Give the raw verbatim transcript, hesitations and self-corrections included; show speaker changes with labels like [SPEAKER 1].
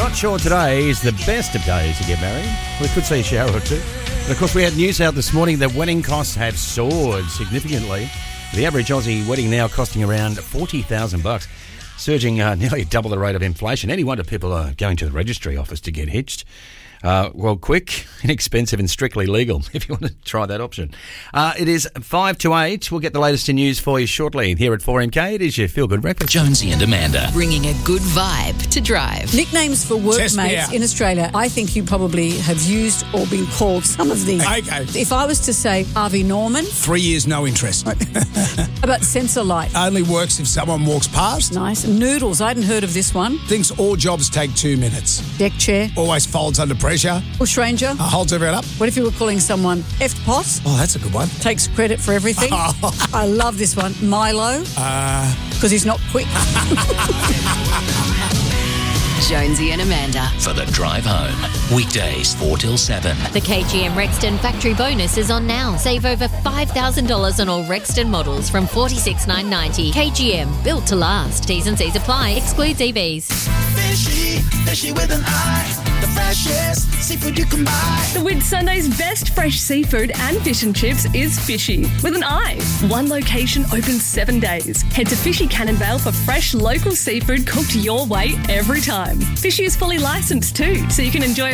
[SPEAKER 1] Not sure today is the best of days to get married. We could see a shower or two. And of course, we had news out this morning that wedding costs have soared significantly. The average Aussie wedding now costing around forty thousand bucks, surging uh, nearly double the rate of inflation. Any wonder people are going to the registry office to get hitched. Uh, well, quick, inexpensive and strictly legal, if you want to try that option. Uh, it is five to eight. We'll get the latest in news for you shortly. Here at four M K, it is your Feel Good Breakfast.
[SPEAKER 2] Jonesy and Amanda.
[SPEAKER 3] Bringing a good vibe to drive.
[SPEAKER 4] Nicknames for workmates in Australia. I think you probably have used or been called some of these.
[SPEAKER 5] Okay.
[SPEAKER 4] If I was to say Harvey Norman.
[SPEAKER 5] Three years, no interest.
[SPEAKER 4] How about sensor light?
[SPEAKER 5] Only works if someone walks past.
[SPEAKER 4] Nice. Noodles. I hadn't heard of this one.
[SPEAKER 5] Thinks all jobs take two minutes.
[SPEAKER 4] Deck chair.
[SPEAKER 5] Always folds under pressure.
[SPEAKER 4] Bush ranger.
[SPEAKER 5] Uh, holds everyone up.
[SPEAKER 4] What if you were calling someone F-Poss?
[SPEAKER 5] Oh, that's a good one.
[SPEAKER 4] Takes credit for everything. I love this one. Milo.
[SPEAKER 5] Uh...
[SPEAKER 4] Because he's not quick.
[SPEAKER 3] Jonesy and Amanda.
[SPEAKER 2] For the drive home. Weekdays four till seven.
[SPEAKER 6] The K G M Rexton factory bonus is on now. Save over five thousand dollars on all Rexton models from forty-six thousand nine hundred ninety dollars. K G M, built to last. T's and C's apply. Excludes E Vs.
[SPEAKER 7] Fishy, fishy with an eye. The freshest seafood you can buy.
[SPEAKER 8] The Whitsunday's best fresh seafood and fish and chips is Fishy with an eye. One location open seven days. Head to Fishy Cannonvale for fresh local seafood cooked your way every time. Fishy is fully licensed too, so you can enjoy